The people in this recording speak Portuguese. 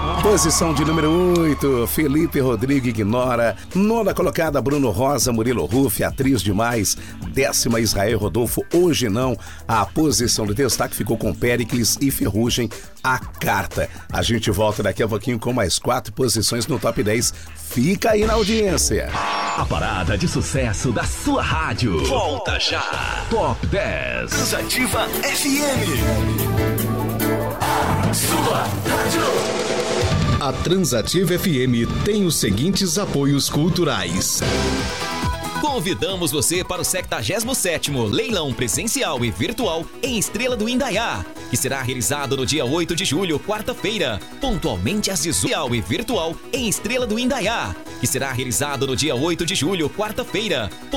Posição de número 8, Felipe Rodrigo ignora. Nona colocada, Bruno Rosa, Murilo Ruff, atriz demais. 10ª, Israel Rodolfo, hoje não. A posição de destaque ficou com Péricles e Ferrugem, A Carta. A gente volta daqui a pouquinho com mais 4 posições no Top 10. Fica aí na audiência. A parada de sucesso da sua rádio. Volta já. Top 10. Transativa FM. Sua rádio. A Transativa FM tem os seguintes apoios culturais. Convidamos você para o 77º Leilão Presencial e Virtual em Estrela do Indaiá, que será realizado no dia 8 de julho, quarta-feira, pontualmente às 18h e Virtual em Estrela do Indaiá, que será realizado no dia 8 de julho, quarta-feira,